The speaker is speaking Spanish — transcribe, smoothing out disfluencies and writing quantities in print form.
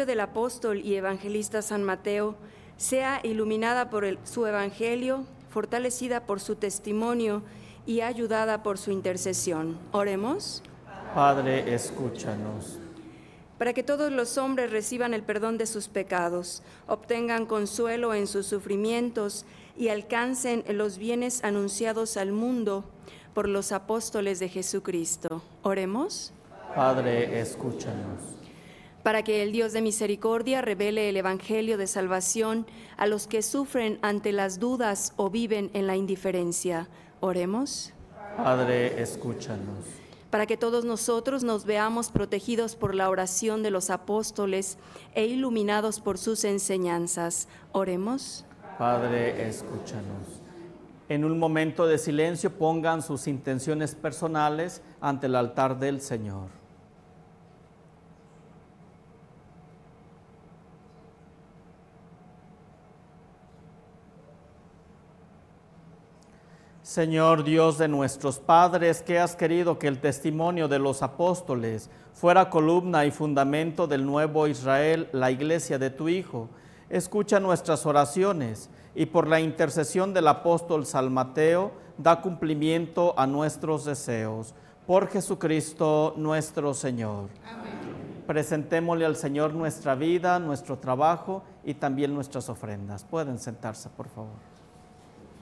medio del apóstol y evangelista San Mateo, sea iluminada por su evangelio, fortalecida por su testimonio y ayudada por su intercesión. Oremos. Padre, escúchanos. Para que todos los hombres reciban el perdón de sus pecados, obtengan consuelo en sus sufrimientos y alcancen los bienes anunciados al mundo por los apóstoles de Jesucristo. Oremos. Padre, escúchanos. Para que el Dios de misericordia revele el evangelio de salvación a los que sufren ante las dudas o viven en la indiferencia. Oremos. Padre, escúchanos. Para que todos nosotros nos veamos protegidos por la oración de los apóstoles e iluminados por sus enseñanzas. Oremos. Padre, escúchanos. En un momento de silencio pongan sus intenciones personales ante el altar del Señor. Señor Dios de nuestros padres, que has querido que el testimonio de los apóstoles fuera columna y fundamento del nuevo Israel, la iglesia de tu Hijo, escucha nuestras oraciones y por la intercesión del apóstol San Mateo, da cumplimiento a nuestros deseos. Por Jesucristo nuestro Señor. Amén. Presentémosle al Señor nuestra vida, nuestro trabajo y también nuestras ofrendas. Pueden sentarse, por favor.